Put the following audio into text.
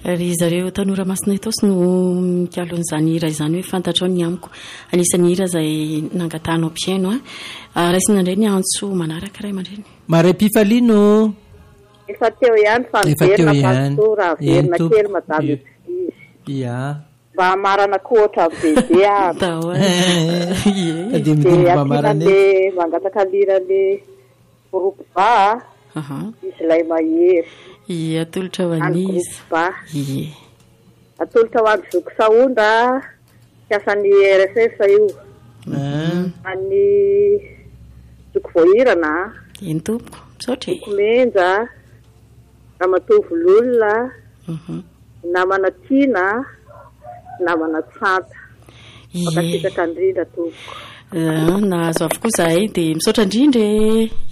ry zareo tanora masina itosy no mikalon'izany hira izany hoe fantatrao ny amiko anisan'ny hira izay nangatanao mpiaino raisina indray ny antso manaraka ray aman-dreny maray pifalino efa teo ihany faverina pastora averina kely madame ia mba amarana koatra bebe de mangataka lirale groupe ba izy lay mahery atolotra ho an'izy atolotra ho an'ny zoky saonda fiasan'ny RFF io any zoky voahirana eny tompoko misaotra menja ramatovy lolona namana tiana namana tsanta makasitraka indrindra tompoko nahazo avokoa zahay dia misaotra indrindra